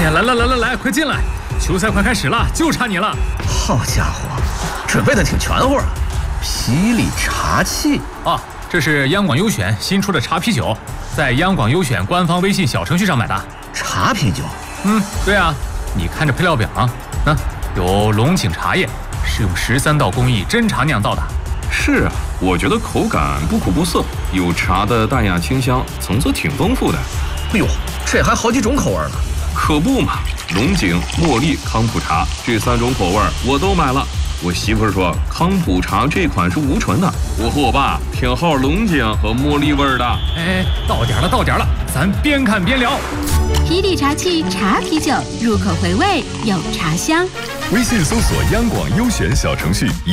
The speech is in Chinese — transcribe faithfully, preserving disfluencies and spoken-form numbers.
呀，来来来来来，快进来！球赛快开始了，就差你了。 好家伙，准备的挺全乎啊！霹雳茶器啊，这是央广优选新出的茶啤酒，在央广优选官方微信小程序上买的。 茶啤酒？ 嗯，对啊，你看这配料表啊，啊，有龙井茶叶，是用十三道工艺真茶酿造的。 是啊，我觉得口感不苦不涩，有茶的淡雅清香，层次挺丰富的。 哎呦，这还好几种口味呢。 可不嘛，龙井、茉莉、康普茶这三种口味我都买了。我媳妇儿说康普茶这款是无醇的，我和我爸偏好龙井和茉莉味的。 哎，到点了，到点了，咱边看边聊。 霹雳茶器茶啤酒，入口回味有茶香。 微信搜索央广优选小程序。